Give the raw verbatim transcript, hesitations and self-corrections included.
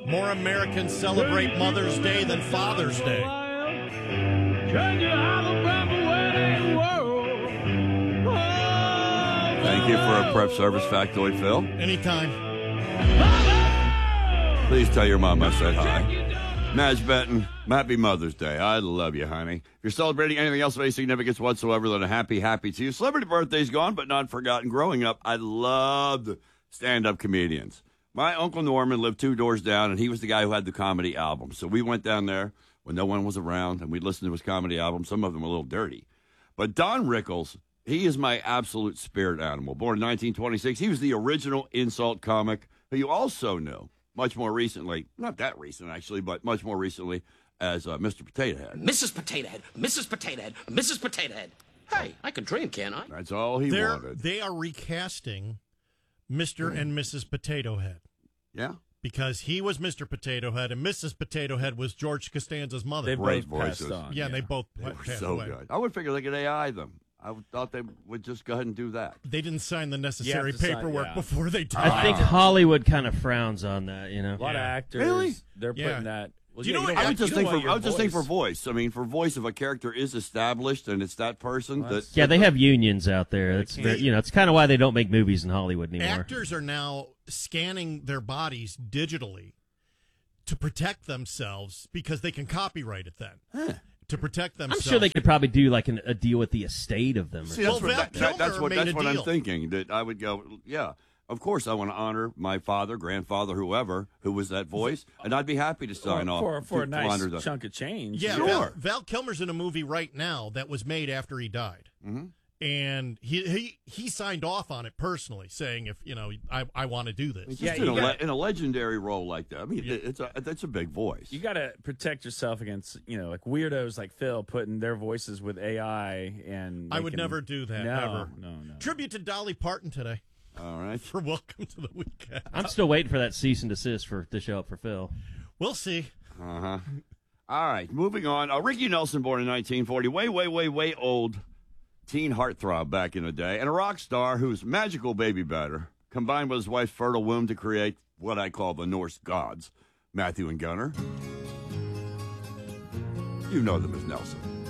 More Americans celebrate Mother's Day than Father's Day. Thank you for a prep service factoid, Phil. Anytime. Please tell your mom I said hi. Madge Benton, happy Mother's Day. I love you, honey. If you're celebrating anything else of any significance whatsoever, then a happy, happy to you. Celebrity birthday's gone, but not forgotten. Growing up, I loved stand-up comedians. My Uncle Norman lived two doors down, and he was the guy who had the comedy album. So we went down there when no one was around, and we listened to his comedy album. Some of them were a little dirty. But Don Rickles, he is my absolute spirit animal. Born in nineteen twenty-six, he was the original insult comic who you also knew much more recently, not that recent actually, but much more recently as uh, Mister Potato Head. Missus Potato Head, Missus Potato Head, Missus Potato Head. Hey, I can dream, can't I? That's all he They're, wanted. They are recasting Mister and Missus Potato Head. Yeah. Because he was Mister Potato Head and Missus Potato Head was George Costanza's mother. They Great both passed voices. on. yeah, they both They were passed so away. good. I would figure they could A I them. I thought they would just go ahead and do that. They didn't sign the necessary to sign- paperwork yeah. before they did. I think Hollywood kind of frowns on that, you know. A lot Yeah. of actors, Really? they're Yeah. putting that. Well, Do you yeah, know what- don't I would want- just you think don't for want I would just think for voice. voice. I mean, for voice, if a character is established and it's that person, Well, that that's- Yeah, they have unions out there. That's can't- you know, it's kind of why they don't make movies in Hollywood anymore. Actors are now scanning their bodies digitally to protect themselves because they can copyright it then. To protect I'm themselves. sure they could probably do like an, a deal with the estate of them. Or See, Well, that's what, Val that, that- that's Kilmer what, made that's a what I'm deal. thinking. That I would go, yeah, of course I want to honor my father, grandfather, whoever, who was that voice, and I'd be happy to sign for, off. for, for to- a to nice honor the- chunk of change. Yeah, Sure. Val, Val Kilmer's in a movie right now that was made after he died. Mm-hmm. And he, he he signed off on it personally, saying, if, you know, I, I want to do this. Just Yeah, in, you a, got- le- in a legendary role like that. I mean, it, it's a that's a big voice. You got to protect yourself against, you know, like weirdos like Phil putting their voices with A I and. I would making- never do that, No, ever. no, no. Tribute to Dolly Parton today All right. for Welcome to the Weekend. I'm still waiting for that cease and desist for to show up for Phil. We'll see. Uh huh. All right. Moving on. Uh, Ricky Nelson, born in nineteen forty, way, way, way, way old. Teen heartthrob back in the day, and a rock star whose magical baby batter combined with his wife's fertile womb to create what I call the Norse gods, Matthew and Gunnar. You know them as Nelson.